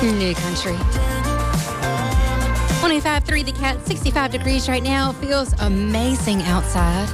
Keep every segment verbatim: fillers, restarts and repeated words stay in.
New Country. twenty-five point three The Cat, sixty-five degrees right now. Feels amazing outside.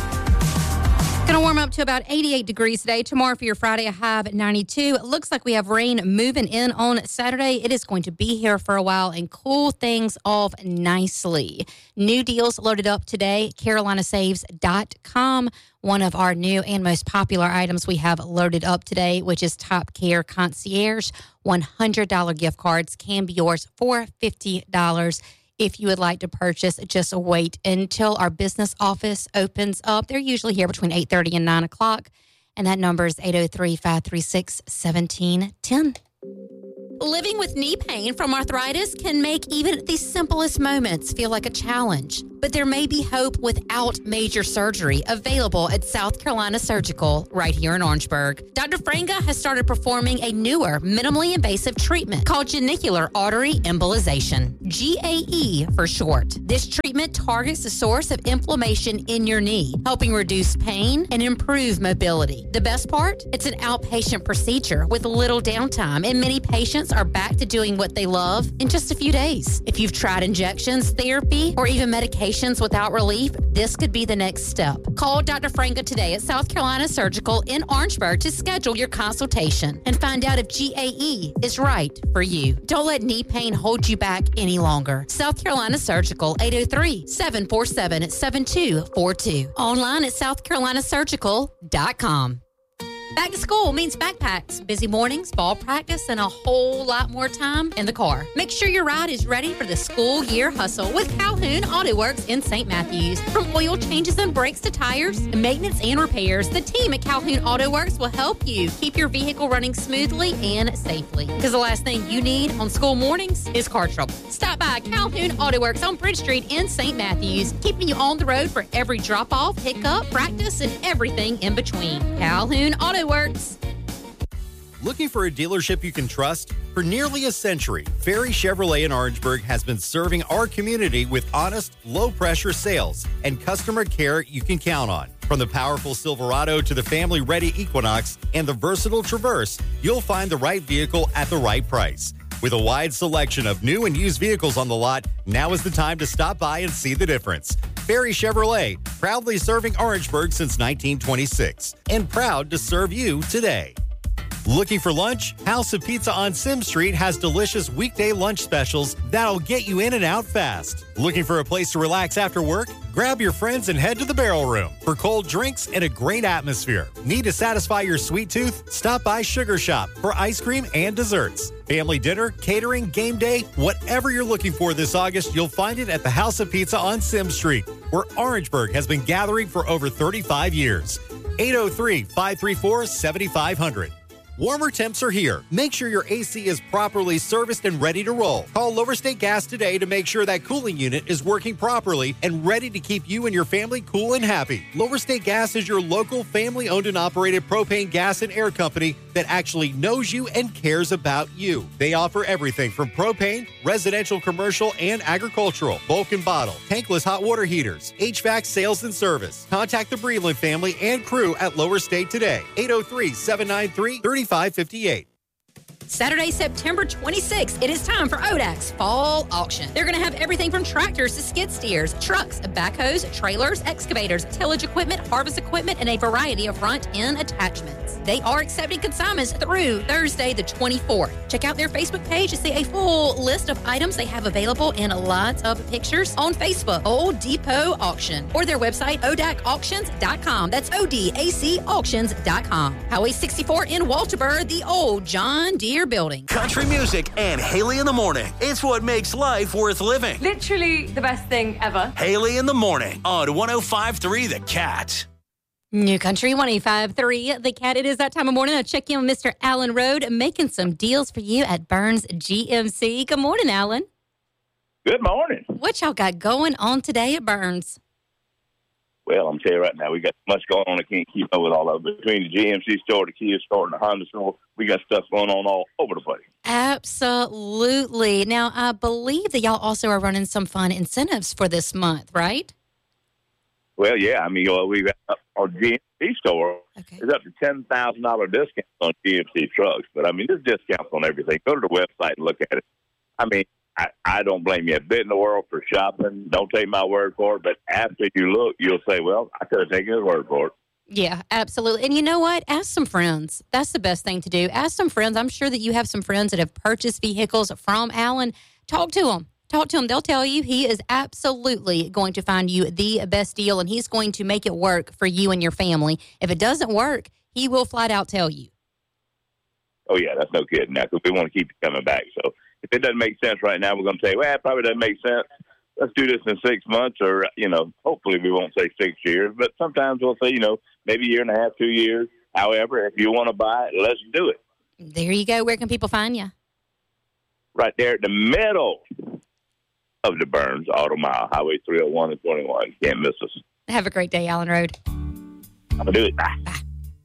Going to warm up to about eighty-eight degrees today. Tomorrow for your Friday, a high of ninety-two. It looks like we have rain moving in on Saturday. It is going to be here for a while and cool things off nicely. New deals loaded up today, carolina saves dot com. One of our new and most popular items we have loaded up today, which is Top Care Concierge. one hundred dollars gift cards can be yours for fifty dollars. If you would like to purchase, just wait until our business office opens up. They're usually here between eight thirty and nine o'clock. And that number is eight oh three, five three six, one seven one zero. Living with knee pain from arthritis can make even the simplest moments feel like a challenge. But there may be hope without major surgery available at South Carolina Surgical right here in Orangeburg. Doctor Franga has started performing a newer, minimally invasive treatment called genicular artery embolization, G A E for short. This treatment targets the source of inflammation in your knee, helping reduce pain and improve mobility. The best part? It's an outpatient procedure with little downtime, and many patients are back to doing what they love in just a few days. If you've tried injections, therapy, or even medication without relief, this could be the next step. Call Doctor Franga today at South Carolina Surgical in Orangeburg to schedule your consultation and find out if G A E is right for you. Don't let knee pain hold you back any longer. South Carolina Surgical, eight oh three, seven four seven, seven two four two. Online at south carolina surgical dot com. Back to school means backpacks, busy mornings, ball practice, and a whole lot more time in the car. Make sure your ride is ready for the school year hustle with Calhoun Auto Works in Saint Matthews. From oil changes and brakes to tires, maintenance and repairs, the team at Calhoun Auto Works will help you keep your vehicle running smoothly and safely. Because the last thing you need on school mornings is car trouble. Stop by Calhoun Auto Works on Bridge Street in Saint Matthews, keeping you on the road for every drop-off, pickup, practice, and everything in between. Calhoun Auto Works. Looking for a dealership you can trust? For nearly a century, Ferry Chevrolet in Orangeburg has been serving our community with honest, low-pressure sales and customer care you can count on. From the powerful Silverado to the family-ready Equinox and the versatile Traverse, you'll find the right vehicle at the right price. With a wide selection of new and used vehicles on the lot, now is the time to stop by and see the difference. Ferry Chevrolet, proudly serving Orangeburg since nineteen twenty-six, and proud to serve you today. Looking for lunch? House of Pizza on Sim Street has delicious weekday lunch specials that'll get you in and out fast. Looking for a place to relax after work? Grab your friends and head to the Barrel Room for cold drinks and a great atmosphere. Need to satisfy your sweet tooth? Stop by Sugar Shop for ice cream and desserts. Family dinner, catering, game day, whatever you're looking for this August, you'll find it at the House of Pizza on Sim Street, where Orangeburg has been gathering for over thirty-five years. eight oh three, five three four, seven five zero zero. Warmer temps are here. Make sure your A C is properly serviced and ready to roll. Call Lower State Gas today to make sure that cooling unit is working properly and ready to keep you and your family cool and happy. Lower State Gas is your local family-owned and operated propane gas and air company that actually knows you and cares about you. They offer everything from propane, residential, commercial, and agricultural, bulk and bottle, tankless hot water heaters, H V A C sales and service. Contact the Breland family and crew at Lower State today. eight oh three, seven nine three, three five five eight. Saturday, September twenty-sixth, it is time for O D A C's Fall Auction. They're going to have everything from tractors to skid steers, trucks, backhoes, trailers, excavators, tillage equipment, harvest equipment, and a variety of front-end attachments. They are accepting consignments through Thursday, the twenty-fourth. Check out their Facebook page to see a full list of items they have available and lots of pictures on Facebook, Old Depot Auction, or their website, O D A C auctions dot com. That's O D A C auctions dot com. Highway sixty-four in Walterbur, the old John Deere building. Country music and Haley in the morning. It's what makes life worth living. Literally the best thing ever. Haley in the morning on one oh five point three The Cat. New Country one oh five point three The Cat. It is that time of morning. I'll check in with Mister Alan Road, making some deals for you at Burns G M C. Good morning, Alan. Good morning. What y'all got going on today at Burns? Well, I'm telling you right now, we got much going on. I can't keep up with all of it. Between the G M C store, the Kia store, and the Honda store, we got stuff going on all over the place. Absolutely. Now, I believe that y'all also are running some fun incentives for this month, right? Well, yeah. I mean, uh, we got our G M C store Okay. is up to ten thousand dollars discount on G M C trucks. But, I mean, there's discounts on everything. Go to the website and look at it. I mean, I, I don't blame you a bit in the world for shopping. Don't take my word for it. But after you look, you'll say, well, I could have taken his word for it. Yeah, absolutely. And you know what? Ask some friends. That's the best thing to do. Ask some friends. I'm sure that you have some friends that have purchased vehicles from Alan. Talk to them. Talk to him. They'll tell you he is absolutely going to find you the best deal, and he's going to make it work for you and your family. If it doesn't work, he will flat out tell you. Oh, yeah, that's no kidding now, because we want to keep you coming back. So if it doesn't make sense right now, we're going to say, well, it probably doesn't make sense. Let's do this in six months or, you know, hopefully we won't say six years. But sometimes we'll say, you know, maybe a year and a half, two years. However, if you want to buy it, let's do it. There you go. Where can people find you? Right there at the middle of the Burns Auto Mile, Highway three oh one and twenty-one. Can't miss us. Have a great day, Allen Road. I'm going to do it. Bye. Bye.